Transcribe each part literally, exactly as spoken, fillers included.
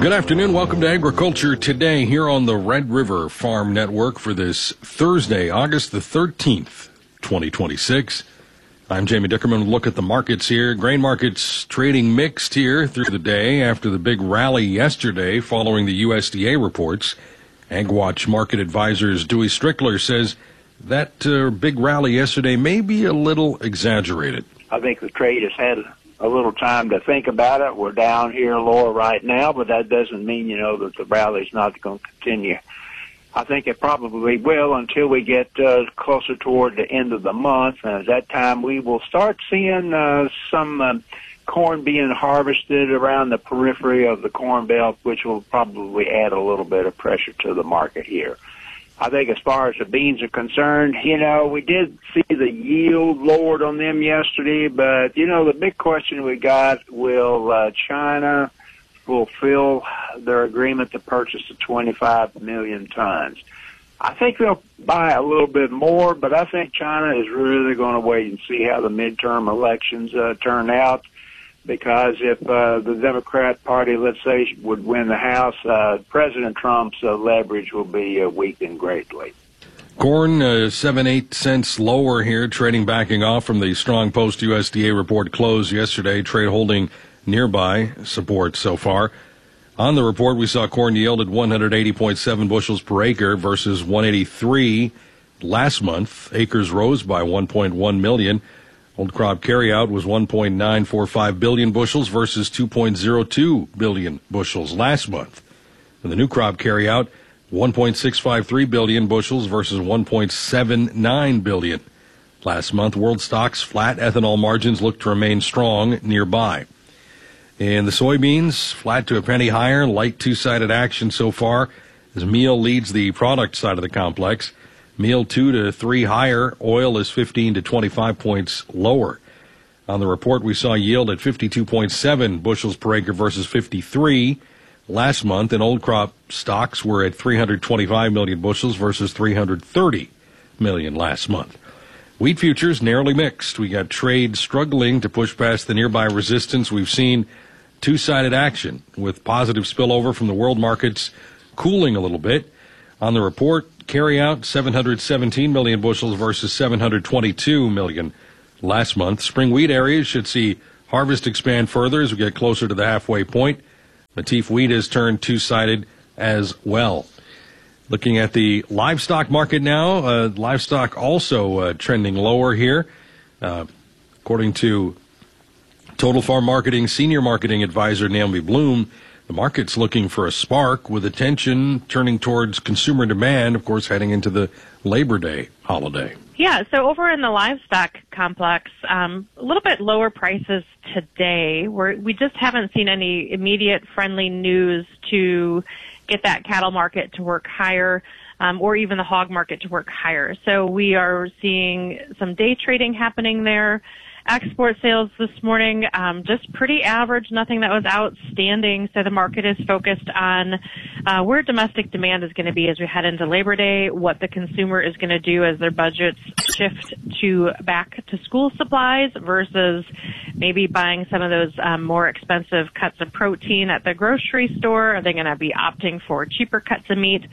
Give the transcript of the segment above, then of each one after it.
Good afternoon. Welcome to Agriculture Today here on the Red River Farm Network for this Thursday, August the thirteenth, twenty twenty-six. I'm Jamie Dickerman. Look at the markets here. Grain markets trading mixed here through the day after the big rally yesterday following the U S D A reports. AgWatch market advisors Dewey Strickler says that uh, big rally yesterday may be a little exaggerated. I think the trade has had a little time to think about it. We're down here lower right now, but that doesn't mean, you know, that the rally's not going to continue. I think it probably will until we get uh, closer toward the end of the month. And at that time, we will start seeing uh, some uh, corn being harvested around the periphery of the Corn Belt, which will probably add a little bit of pressure to the market here. I think as far as the beans are concerned, you know, we did see the yield lowered on them yesterday, but, you know, the big question we got, will uh, China fulfill their agreement to purchase the twenty-five million tons? I think they'll buy a little bit more, but I think China is really going to wait and see how the midterm elections uh, turn out. Because if uh, the Democrat Party, let's say, would win the House, uh, President Trump's uh, leverage will be uh, weakened greatly. Corn, uh, seven, eight cents lower here, trading backing off from the strong post-U S D A report close yesterday. Trade holding nearby support so far. On the report, we saw corn yield at one hundred eighty point seven bushels per acre versus one eighty-three last month. Acres rose by one point one million. Old crop carryout was one point nine four five billion bushels versus two point zero two billion bushels last month. And the new crop carryout, one point six five three billion bushels versus one point seven nine billion last month. World stocks flat. Ethanol margins look to remain strong nearby. And the soybeans, flat to a penny higher. Light two-sided action so far as meal leads the product side of the complex. Meal two to three higher. Oil is fifteen to twenty-five points lower. On the report, we saw yield at fifty-two point seven bushels per acre versus fifty-three last month. And old crop stocks were at three hundred twenty-five million bushels versus three hundred thirty million last month. Wheat futures narrowly mixed. We got trade struggling to push past the nearby resistance. We've seen two-sided action with positive spillover from the world markets cooling a little bit. On the report, carry out seven hundred seventeen million bushels versus seven hundred twenty-two million last month. Spring wheat areas should see harvest expand further as we get closer to the halfway point. Matif wheat has turned two-sided as well. Looking at the livestock market now, uh, livestock also uh, trending lower here. Uh, according to Total Farm Marketing Senior Marketing Advisor Naomi Bloom, the market's looking for a spark with attention turning towards consumer demand, of course, heading into the Labor Day holiday. Yeah, so over in the livestock complex, um, a little bit lower prices today. We're, we just haven't seen any immediate friendly news to get that cattle market to work higher, um, or even the hog market to work higher. So we are seeing some day trading happening there. Export sales this morning, um, just pretty average, nothing that was outstanding. So the market is focused on uh, where domestic demand is going to be as we head into Labor Day, what the consumer is going to do as their budgets shift to back to school supplies versus maybe buying some of those um, more expensive cuts of protein at the grocery store. Are they going to be opting for cheaper cuts of meat?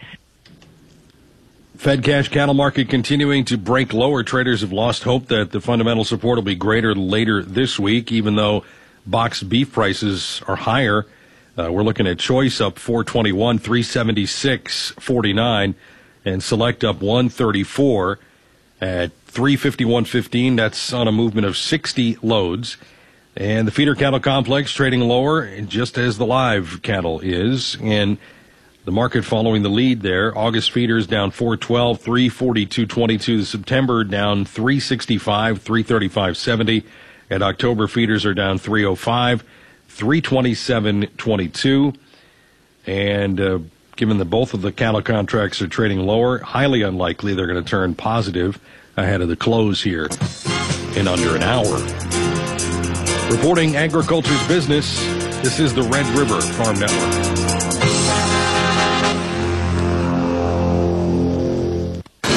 Fed cash cattle market continuing to break lower. Traders have lost hope that the fundamental support will be greater later this week, even though boxed beef prices are higher. Uh, we're looking at choice up four twenty-one, three seventy-six forty-nine, and select up one thirty-four at three fifty-one fifteen. That's on a movement of sixty loads. And the feeder cattle complex trading lower, just as the live cattle is. And the market following the lead there. August feeders down four twelve, three forty-two twenty-two. The September down three sixty-five, three thirty-five seventy. And October feeders are down three oh five, three twenty-seven twenty-two. And uh, given that both of the cattle contracts are trading lower, highly unlikely they're going to turn positive ahead of the close here in under an hour. Reporting agriculture's business, this is the Red River Farm Network.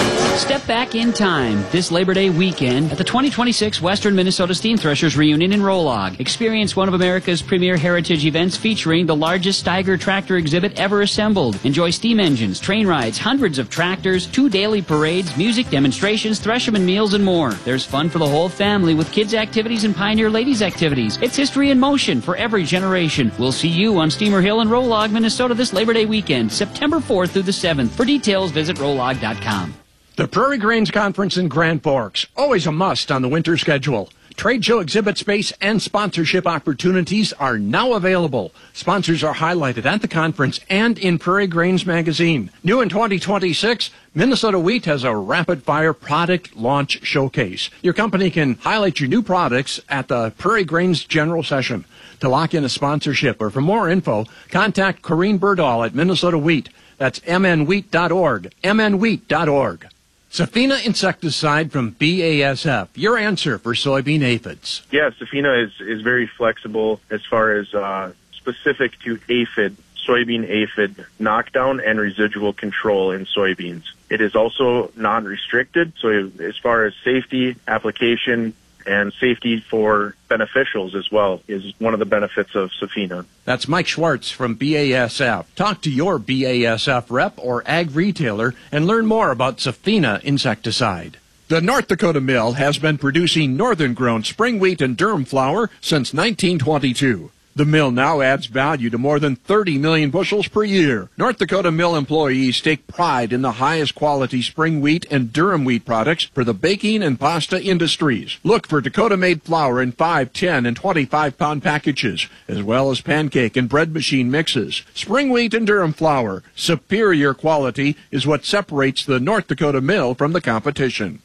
Step back in time this Labor Day weekend at the twenty twenty-six Western Minnesota Steam Threshers Reunion in Rolog. Experience one of America's premier heritage events featuring the largest Steiger tractor exhibit ever assembled. Enjoy steam engines, train rides, hundreds of tractors, two daily parades, music, demonstrations, Thresherman meals, and more. There's fun for the whole family with kids' activities and Pioneer Ladies activities. It's history in motion for every generation. We'll see you on Steamer Hill in Rolog, Minnesota this Labor Day weekend, September fourth through the seventh. For details, visit rolog dot com. The Prairie Grains Conference in Grand Forks, always a must on the winter schedule. Trade show exhibit space and sponsorship opportunities are now available. Sponsors are highlighted at the conference and in Prairie Grains magazine. New in twenty twenty-six, Minnesota Wheat has a rapid-fire product launch showcase. Your company can highlight your new products at the Prairie Grains General Session. To lock in a sponsorship or for more info, contact Corrine Berdahl at Minnesota Wheat. That's m n wheat dot org, m n wheat dot org. Safina insecticide from B A S F, your answer for soybean aphids. Yeah, Safina is, is very flexible as far as uh, specific to aphid, soybean aphid knockdown and residual control in soybeans. It is also non-restricted, so as far as safety, application, and safety for beneficials as well is one of the benefits of Safina. That's Mike Schwartz from B A S F. Talk to your B A S F rep or ag retailer and learn more about Safina insecticide. The North Dakota Mill has been producing northern-grown spring wheat and durum flour since nineteen twenty-two. The mill now adds value to more than thirty million bushels per year. North Dakota Mill employees take pride in the highest quality spring wheat and durum wheat products for the baking and pasta industries. Look for Dakota-made flour in five, ten, and twenty-five pound packages, as well as pancake and bread machine mixes. Spring wheat and durum flour, superior quality, is what separates the North Dakota Mill from the competition.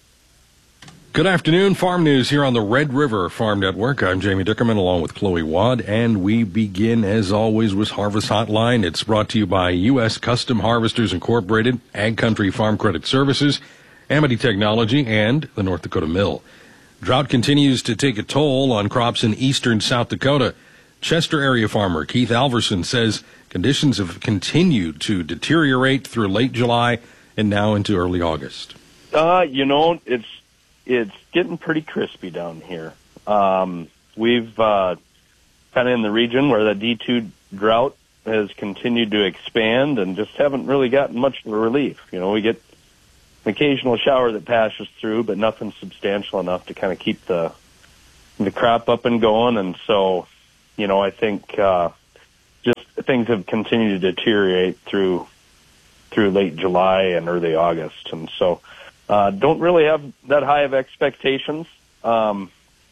Good afternoon. Farm News here on the Red River Farm Network. I'm Jamie Dickerman along with Chloe Wadd, and we begin, as always, with Harvest Hotline. It's brought to you by U S Custom Harvesters Incorporated, Ag Country Farm Credit Services, Amity Technology, and the North Dakota Mill. Drought continues to take a toll on crops in eastern South Dakota. Chester area farmer Keith Alverson says conditions have continued to deteriorate through late July and now into early August. Uh, you know, it's It's getting pretty crispy down here. Um, we've uh, kind of in the region where the D two drought has continued to expand and just haven't really gotten much of a relief. You know, we get an occasional shower that passes through, but nothing substantial enough to kind of keep the the crop up and going. And so, you know, I think uh, just things have continued to deteriorate through through late July and early August. And so, Uh, don't really have that high of expectations. Um,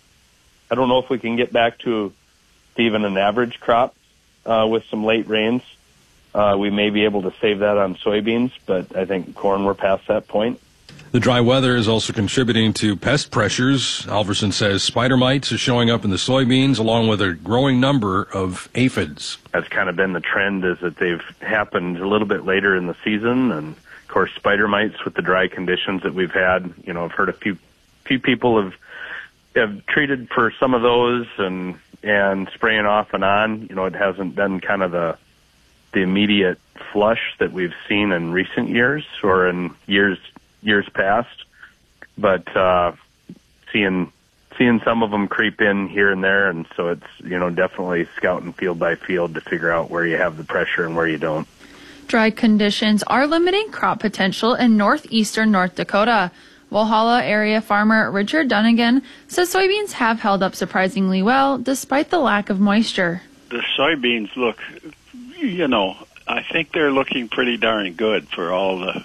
I don't know if we can get back to, to even an average crop uh, with some late rains. Uh, we may be able to save that on soybeans, but I think corn, we're past that point. The dry weather is also contributing to pest pressures. Alverson says spider mites are showing up in the soybeans along with a growing number of aphids. That's kind of been the trend, is that they've happened a little bit later in the season, and of course, spider mites with the dry conditions that we've had. You know, I've heard a few few people have have treated for some of those and and spraying off and on. You know, it hasn't been kind of the the immediate flush that we've seen in recent years or in years years past. But uh, seeing seeing some of them creep in here and there, and so it's, you know, definitely scouting field by field to figure out where you have the pressure and where you don't. Dry conditions are limiting crop potential in northeastern North Dakota. Walhalla area farmer Richard Dunnigan says soybeans have held up surprisingly well despite the lack of moisture. The soybeans look, you know, I think they're looking pretty darn good for all the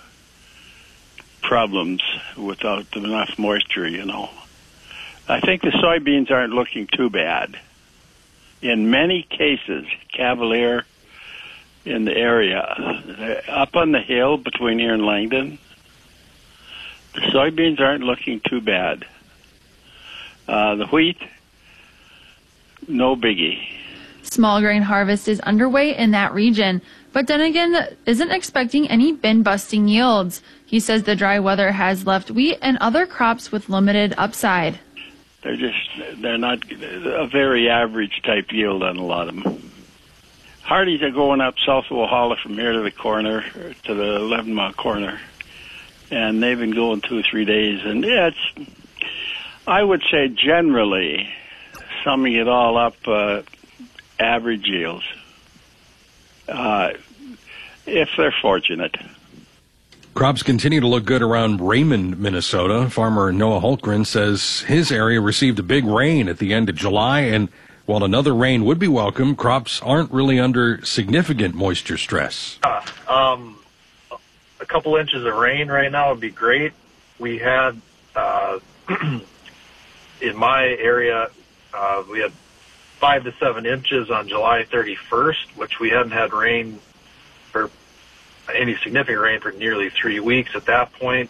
problems without enough moisture, you know. I think the soybeans aren't looking too bad. In many cases, Cavalier in the area, up on the hill between here and Langdon, the soybeans aren't looking too bad. Uh, the wheat, no biggie. Small grain harvest is underway in that region, but Dunnigan isn't expecting any bin-busting yields. He says the dry weather has left wheat and other crops with limited upside. They're just, they're not a very average type yield on a lot of them. Hardies are going up south of Walhalla from here to the corner, to the eleven mile corner. and they've been going two or three days. And yeah, it's, I would say generally, summing it all up, uh, average yields, uh, if they're fortunate. Crops continue to look good around Raymond, Minnesota. Farmer Noah Holtgren says his area received a big rain at the end of July, and while another rain would be welcome, crops aren't really under significant moisture stress. Uh, um, a couple inches of rain right now would be great. We had, uh, in my area, uh, we had five to seven inches on July thirty-first, which we hadn't had rain for any significant rain for nearly three weeks at that point.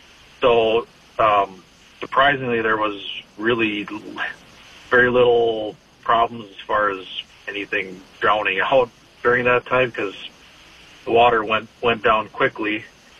So, um, surprisingly, there was really very little problems as far as anything drowning out during that time because the water went went down quickly.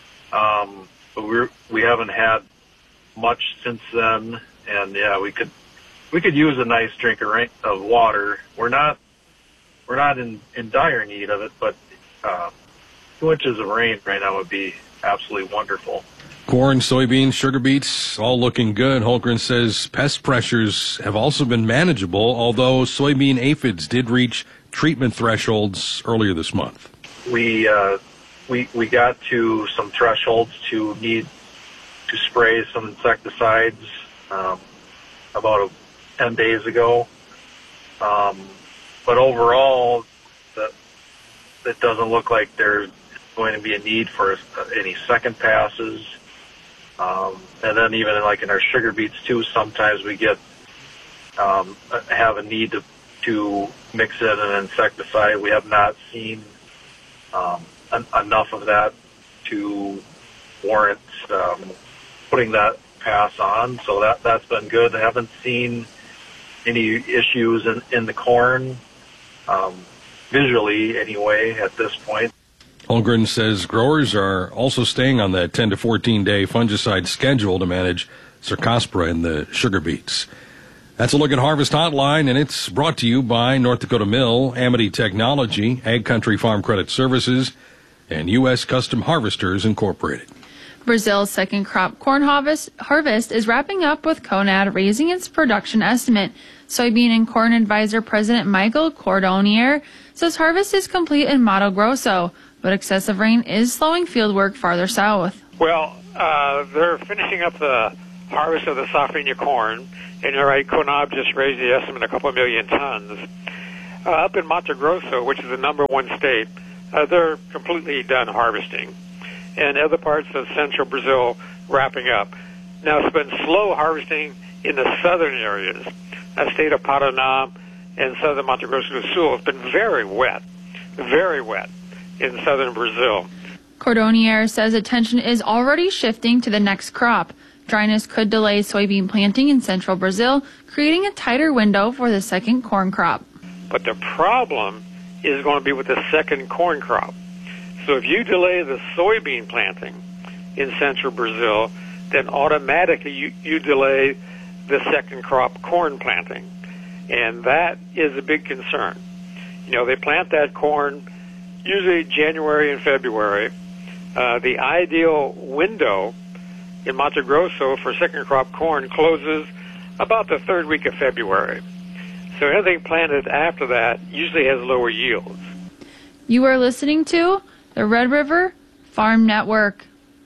Um, but we we haven't had much since then, and yeah, we could we could use a nice drink of, rain, of water. We're not we're not in, in dire need of it, but uh, two inches of rain right now would be absolutely wonderful. Corn, soybeans, sugar beets, all looking good. Holgren says pest pressures have also been manageable, although soybean aphids did reach treatment thresholds earlier this month. We uh, we we got to some thresholds to need to spray some insecticides um, about a, ten days ago. Um, but overall, the, it doesn't look like there's going to be a need for any second passes. Um, and then even like in our sugar beets too, sometimes we get um, have a need to, to mix in an insecticide. We have not seen um, en- enough of that to warrant um, putting that pass on. So that that's been good. I haven't seen any issues in, in the corn um, visually anyway at this point. Holgren says growers are also staying on that ten to fourteen day fungicide schedule to manage Cercospora in the sugar beets. That's a look at Harvest Hotline, and it's brought to you by North Dakota Mill, Amity Technology, Ag Country Farm Credit Services, and U S Custom Harvesters Incorporated. Brazil's second crop corn harvest, harvest is wrapping up with CONAD raising its production estimate. Soybean and Corn Advisor President Michael Cordonnier says harvest is complete in Mato Grosso, but excessive rain is slowing field work farther south. Well, uh, they're finishing up the harvest of the safrinha corn, and you're right, CONAB just raised the estimate a couple of million tons. Uh, up in Mato Grosso, which is the number one state, uh, they're completely done harvesting. And other parts of central Brazil wrapping up. Now, it's been slow harvesting in the southern areas. The state of Paraná and southern Mato Grosso do Sul has been very wet, very wet in southern Brazil. Cordonnier says attention is already shifting to the next crop. Dryness could delay soybean planting in central Brazil, creating a tighter window for the second corn crop. But the problem is going to be with the second corn crop. So if you delay the soybean planting in central Brazil, then automatically you, you delay the second crop corn planting. And that is a big concern. You know, they plant that corn usually January and February. Uh, the ideal window in Mato Grosso for second crop corn closes about the third week of February. So anything planted after that usually has lower yields. You are listening to the Red River Farm Network.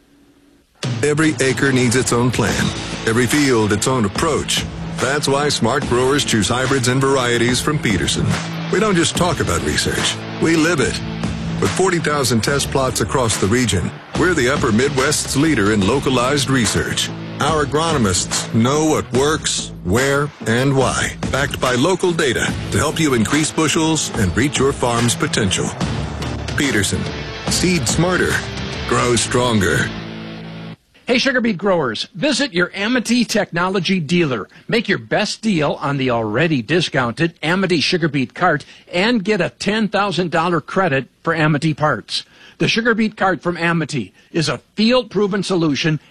Every acre needs its own plan. Every field its own approach. That's why smart growers choose hybrids and varieties from Peterson. We don't just talk about research. We live it. With forty thousand test plots across the region, we're the Upper Midwest's leader in localized research. Our agronomists know what works, where, and why, backed by local data to help you increase bushels and reach your farm's potential. Peterson. Seed smarter. Grow stronger. Hey, sugar beet growers, visit your Amity Technology dealer. Make your best deal on the already discounted Amity sugar beet cart and get a ten thousand dollars credit for Amity parts. The sugar beet cart from Amity is a field-proven solution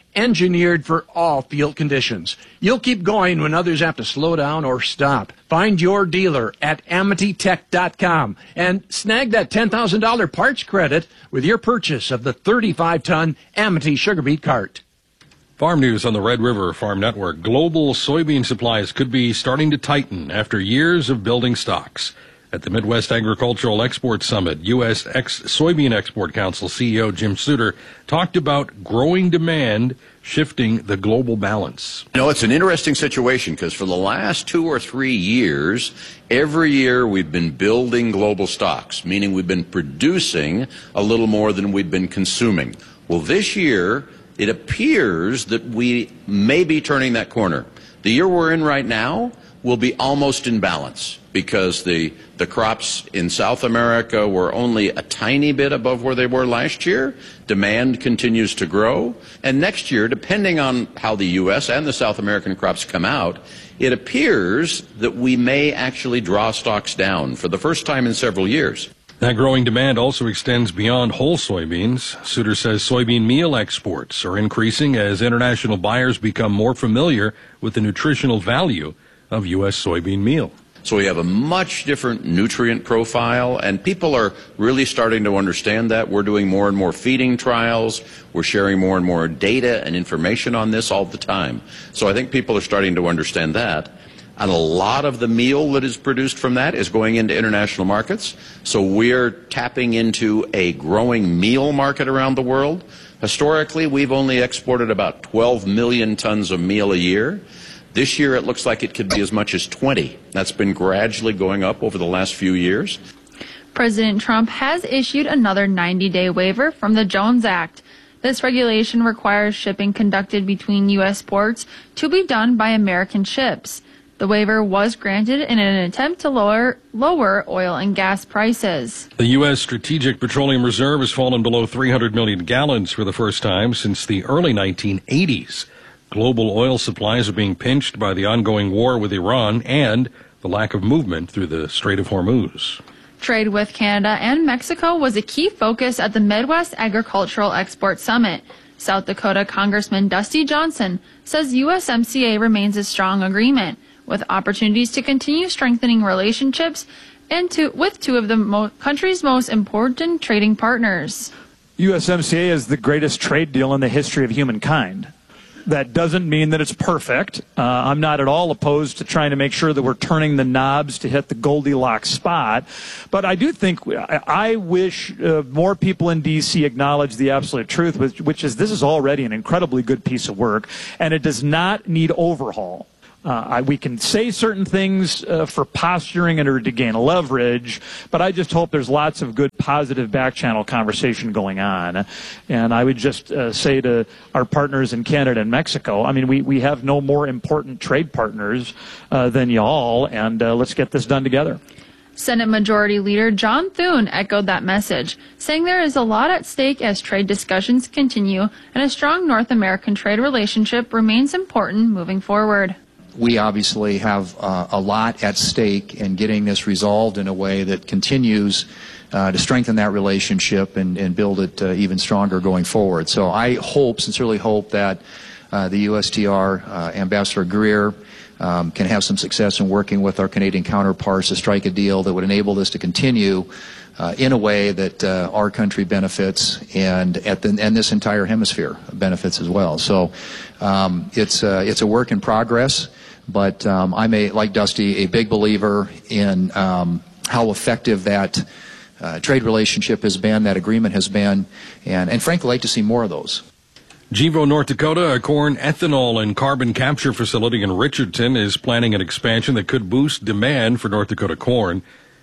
engineered for all field conditions. You'll keep going when others have to slow down or stop. Find your dealer at amity tech dot com and snag that ten thousand dollars parts credit with your purchase of the thirty-five ton Amity sugar beet cart. Farm news on the Red River Farm Network. Global soybean supplies could be starting to tighten after years of building stocks. At the Midwest Agricultural Export Summit, U S Ex- Soybean Export Council C E O Jim Suter talked about growing demand shifting the global balance. You know, it's an interesting situation because for the last two or three years, every year we've been building global stocks, meaning we've been producing a little more than we've been consuming. Well, this year, it appears that we may be turning that corner. The year we're in right now will be almost in balance because the the crops in South America were only a tiny bit above where they were last year. Demand continues to grow. And next year, depending on how the U S and the South American crops come out, it appears that we may actually draw stocks down for the first time in several years. That growing demand also extends beyond whole soybeans. Suter says soybean meal exports are increasing as international buyers become more familiar with the nutritional value of U S soybean meal. So we have a much different nutrient profile, and people are really starting to understand that. We're doing more and more feeding trials. We're sharing more and more data and information on this all the time. So I think people are starting to understand that. And a lot of the meal that is produced from that is going into international markets. So we're tapping into a growing meal market around the world. Historically, we've only exported about twelve million tons of meal a year. This year, it looks like it could be as much as twenty. That's been gradually going up over the last few years. President Trump has issued another ninety-day waiver from the Jones Act. This regulation requires shipping conducted between U S ports to be done by American ships. The waiver was granted in an attempt to lower lower oil and gas prices. The U S Strategic Petroleum Reserve has fallen below three hundred million gallons for the first time since the early nineteen eighties. Global oil supplies are being pinched by the ongoing war with Iran and the lack of movement through the Strait of Hormuz. Trade with Canada and Mexico was a key focus at the Midwest Agricultural Export Summit. South Dakota Congressman Dusty Johnson says U S M C A remains a strong agreement, with opportunities to continue strengthening relationships and to, with two of the mo- country's most important trading partners. U S M C A is the greatest trade deal in the history of humankind. That doesn't mean that it's perfect. Uh, I'm not at all opposed to trying to make sure that we're turning the knobs to hit the Goldilocks spot. But I do think, I, I wish uh, more people in D C acknowledge the absolute truth, which, which is this is already an incredibly good piece of work, and it does not need overhaul. Uh, I, we can say certain things uh, for posturing and or to gain leverage, but I just hope there's lots of good, positive back-channel conversation going on. And I would just uh, say to our partners in Canada and Mexico, I mean, we, we have no more important trade partners uh, than y'all, and uh, let's get this done together. Senate Majority Leader John Thune echoed that message, saying there is a lot at stake as trade discussions continue, and a strong North American trade relationship remains important moving forward. We obviously have uh, a lot at stake in getting this resolved in a way that continues uh, to strengthen that relationship and, and build it uh, even stronger going forward. So I hope, sincerely hope, that uh, the U S T R, uh, Ambassador Greer, um, can have some success in working with our Canadian counterparts to strike a deal that would enable this to continue uh, in a way that uh, our country benefits and at the, and this entire hemisphere benefits as well. So um, it's uh, it's a work in progress. But um, I'm, a, like Dusty, a big believer in um, how effective that uh, trade relationship has been, that agreement has been, and, and frankly, I'd like to see more of those. Gevo, North Dakota, a corn ethanol and carbon capture facility in Richardson, is planning an expansion that could boost demand for North Dakota corn.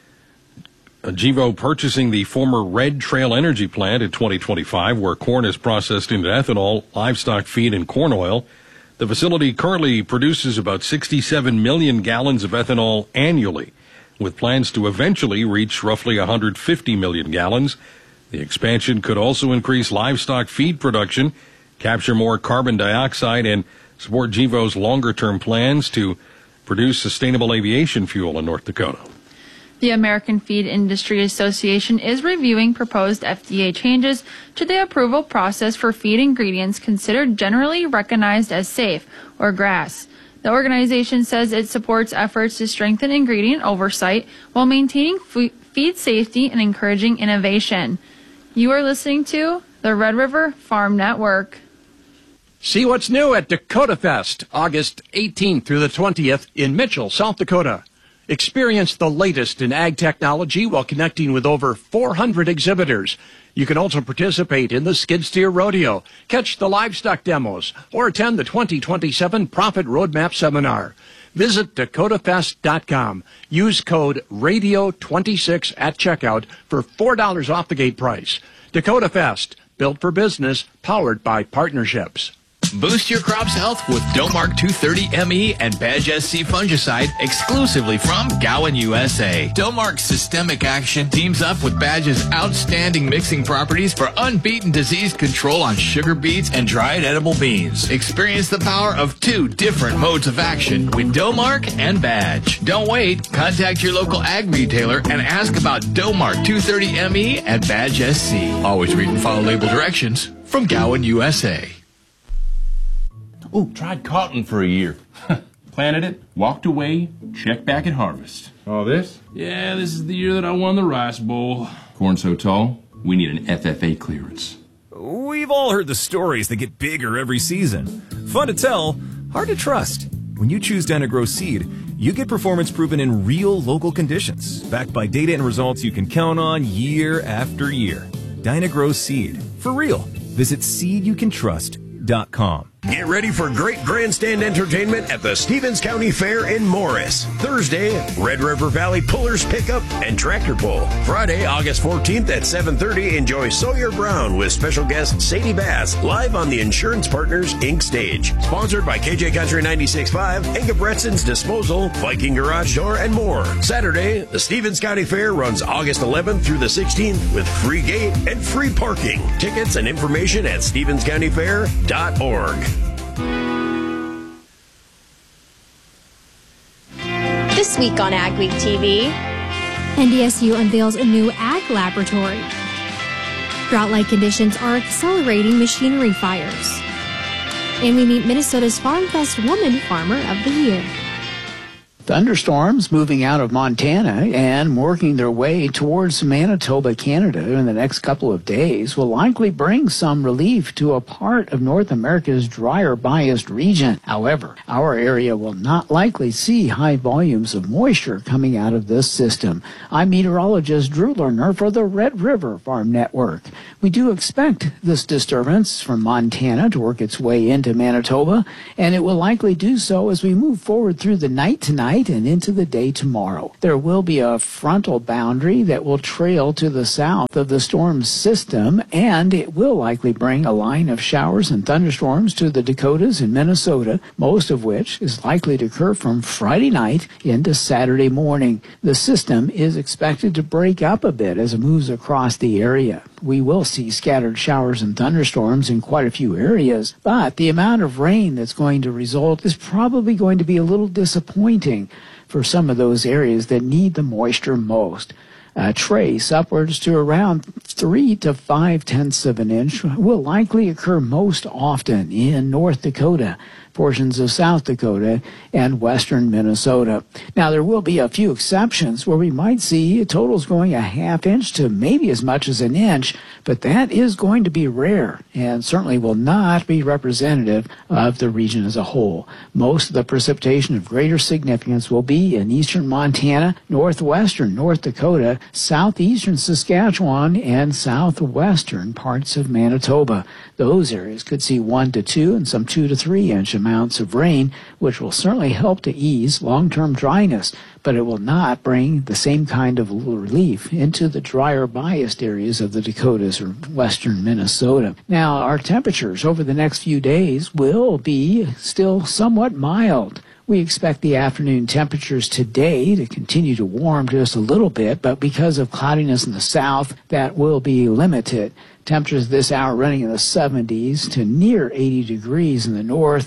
Gevo purchasing the former Red Trail Energy plant in twenty twenty-five, where corn is processed into ethanol, livestock feed, and corn oil. The facility currently produces about sixty-seven million gallons of ethanol annually, with plans to eventually reach roughly one hundred fifty million gallons. The expansion could also increase livestock feed production, capture more carbon dioxide, and support Gevo's longer-term plans to produce sustainable aviation fuel in North Dakota. The American Feed Industry Association is reviewing proposed F D A changes to the approval process for feed ingredients considered generally recognized as safe, or GRAS. The organization says it supports efforts to strengthen ingredient oversight while maintaining f- feed safety and encouraging innovation. You are listening to the Red River Farm Network. See what's new at Dakota Fest, August eighteenth through the twentieth in Mitchell, South Dakota. Experience the latest in ag technology while connecting with over four hundred exhibitors. You can also participate in the Skid Steer Rodeo, catch the livestock demos, or attend the twenty twenty-seven Profit Roadmap Seminar. Visit dakota fest dot com. Use code radio twenty-six at checkout for four dollars off the gate price. Dakota Fest, built for business, powered by partnerships. Boost your crop's health with Domark two thirty M E and Badge S C fungicide exclusively from Gowan, U S A. Domark Systemic Action teams up with Badge's outstanding mixing properties for unbeaten disease control on sugar beets and dried edible beans. Experience the power of two different modes of action with Domark and Badge. Don't wait. Contact your local ag retailer and ask about Domark two thirty M E and Badge S C. Always read and follow label directions from Gowan, U S A. Oh, tried cotton for a year. Planted it, walked away, checked back at harvest. All this? Yeah, this is the year that I won the Rice Bowl. Corn so tall, we need an F F A clearance. We've all heard the stories that get bigger every season. Fun to tell, hard to trust. When you choose Dynagrow Seed, you get performance proven in real local conditions, backed by data and results you can count on year after year. Dynagrow Seed. For real. Visit seed you can trust dot com. Get ready for great grandstand entertainment at the Stevens County Fair in Morris. Thursday, Red River Valley Pullers Pickup and Tractor Pull. Friday, August fourteenth at seven thirty, enjoy Sawyer Brown with special guest Sadie Bass live on the Insurance Partners Incorporated stage. Sponsored by K J Country ninety-six point five, Inga Bretson's Disposal, Viking Garage Door, and more. Saturday, the Stevens County Fair runs August eleventh through the sixteenth with free gate and free parking. Tickets and information at stevens county fair dot org. This week on Ag Week T V, N D S U unveils a new ag laboratory. Drought-like conditions are accelerating machinery fires. And we meet Minnesota's Farm Fest Woman Farmer of the Year. Thunderstorms moving out of Montana and working their way towards Manitoba, Canada in the next couple of days will likely bring some relief to a part of North America's drier biased region. However, our area will not likely see high volumes of moisture coming out of this system. I'm meteorologist Drew Lerner for the Red River Farm Network. We do expect this disturbance from Montana to work its way into Manitoba, and it will likely do so as we move forward through the night tonight and into the day tomorrow. There will be a frontal boundary that will trail to the south of the storm system, and it will likely bring a line of showers and thunderstorms to the Dakotas and Minnesota, most of which is likely to occur from Friday night into Saturday morning. The system is expected to break up a bit as it moves across the area. We will see scattered showers and thunderstorms in quite a few areas, but the amount of rain that's going to result is probably going to be a little disappointing for some of those areas that need the moisture most. A trace upwards to around three to five tenths of an inch will likely occur most often in North Dakota, portions of South Dakota, and western Minnesota. Now, there will be a few exceptions where we might see totals going a half inch to maybe as much as an inch, but that is going to be rare and certainly will not be representative of the region as a whole. Most of the precipitation of greater significance will be in eastern Montana, northwestern North Dakota, southeastern Saskatchewan, and southwestern parts of Manitoba. Those areas could see one to two and some two to three inch amounts of rain, which will certainly help to ease long-term dryness, but it will not bring the same kind of relief into the drier biased areas of the Dakotas or western Minnesota. Now, our temperatures over the next few days will be still somewhat mild. We expect the afternoon temperatures today to continue to warm just a little bit, but because of cloudiness in the south, that will be limited. Temperatures this hour running in the seventies to near eighty degrees in the north,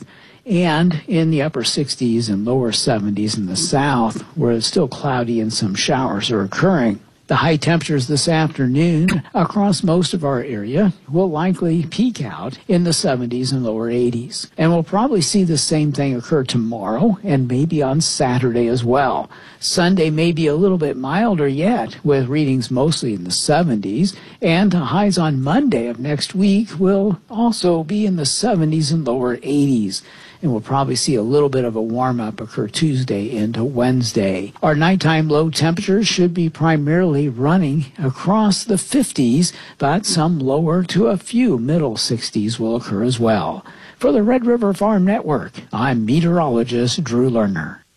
and in the upper sixties and lower seventies in the south, where it's still cloudy and some showers are occurring. The high temperatures this afternoon across most of our area will likely peak out in the seventies and lower eighties. And we'll probably see the same thing occur tomorrow and maybe on Saturday as well. Sunday may be a little bit milder yet, with readings mostly in the seventies, and highs on Monday of next week will also be in the seventies and lower eighties. And we'll probably see a little bit of a warm-up occur Tuesday into Wednesday. Our nighttime low temperatures should be primarily running across the fifties, but some lower to a few middle sixties will occur as well. For the Red River Farm Network, I'm meteorologist Drew Lerner.